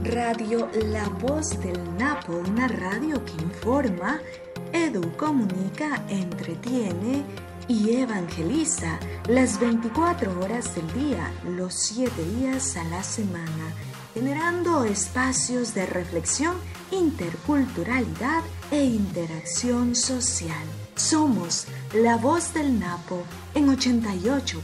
Radio La Voz del Napo, una radio que informa, comunica, entretiene y evangeliza las 24 horas del día, los 7 días a la semana, generando espacios de reflexión, interculturalidad e interacción social. Somos La Voz del Napo en 88.1